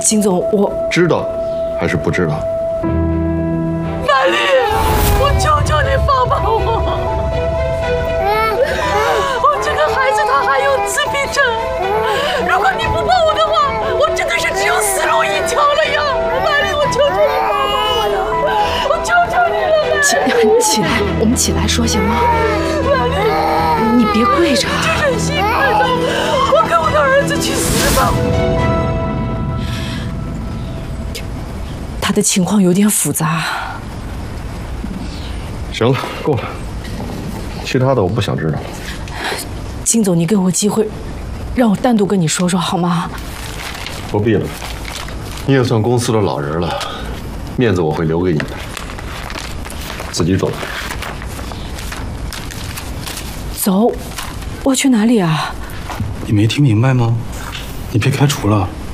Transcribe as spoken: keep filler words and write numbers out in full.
金总，我知道还是不知道？ 曼丽，我求求你帮帮我！我这个孩子他还有自闭症，如果你不帮我的话，我真的是只有死路一条了呀！曼丽，我求求你帮帮我呀！我求求你了！起起来，我们起来说行吗？曼丽，你别跪着。真忍心看到我跟我的儿子去死吧！他的情况有点复杂。 行了，够了，其他的我不想知道。 金总，你给我机会，让我单独跟你说说好吗？ 不必了，你也算公司的老人了，面子我会留给你的。自己走吧。 走？我去哪里啊？ 你没听明白吗？你被开除了。